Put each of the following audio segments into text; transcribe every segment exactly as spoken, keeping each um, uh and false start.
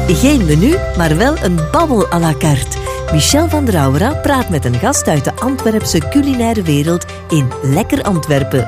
Geen menu, maar wel een babbel à la carte. Michel van der Auwera praat met een gast uit de Antwerpse culinaire wereld in Lekker Antwerpen.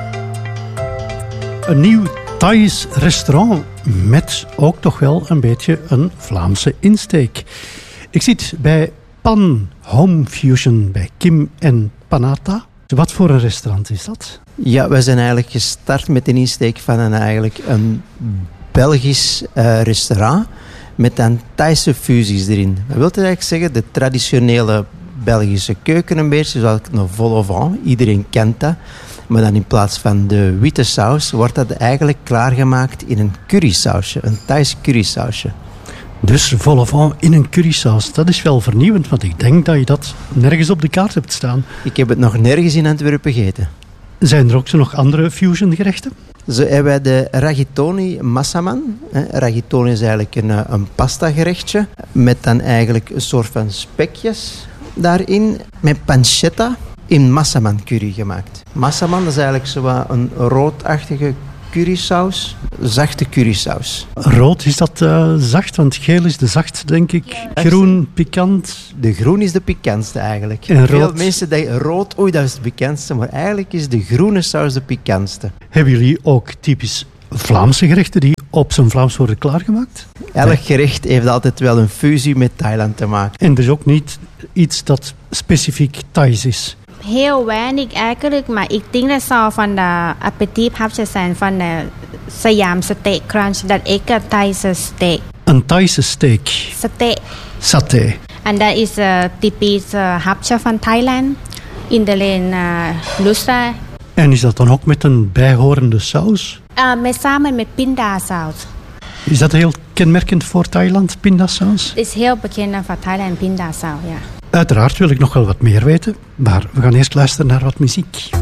Een nieuw Thais restaurant met ook toch wel een beetje een Vlaamse insteek. Ik zit bij Pan Home Fusion bij Kim en Panata. Wat voor een restaurant is dat? Ja, wij zijn eigenlijk gestart met een insteek van een, eigenlijk een Belgisch uh, restaurant met dan Thaise fusies erin. Dat wil eigenlijk zeggen, de traditionele Belgische keuken een beetje, zoals een vol au vent. Iedereen kent dat. Maar dan in plaats van de witte saus wordt dat eigenlijk klaargemaakt in een currysausje, een Thais currysausje. Dus vol au vent in een currysaus. Dat is wel vernieuwend, want ik denk dat je dat nergens op de kaart hebt staan. Ik heb het nog nergens in Antwerpen gegeten. Zijn er ook zo nog andere fusion gerechten? Zo hebben wij de ragitoni massaman. Ragitoni is eigenlijk een, een pasta gerechtje met dan eigenlijk een soort van spekjes daarin met pancetta in massaman curry gemaakt. Massaman is eigenlijk zo een roodachtige currysaus, zachte currysaus. Rood, is dat uh, zacht? Want geel is de zacht, denk ik. Groen, pikant. De groen is de pikantste eigenlijk. En Veel rood? mensen denken rood, oei, dat is het bekendste. Maar eigenlijk is de groene saus de pikantste. Hebben jullie ook typisch Vlaamse gerechten die op zijn Vlaams worden klaargemaakt? Elk gerecht heeft altijd wel een fusie met Thailand te maken. En dus ook niet iets dat specifiek Thais is? Heel weinig eigenlijk, maar ik denk dat zo van de aperitief hebben zijn van de Siam steak crunch, dat ik een Thaise steak. Een Thaise steak. Steak. Saté. En dat is uh, typisch uh, hapje van Thailand. In de lijn uh, lustra. En is dat dan ook met een bijhorende saus? Uh, met samen met pindasaus. Is dat heel kenmerkend voor Thailand, pindasaus? Het is heel bekend voor Thailand pindasaus, ja. Uiteraard wil ik nog wel wat meer weten, maar we gaan eerst luisteren naar wat muziek.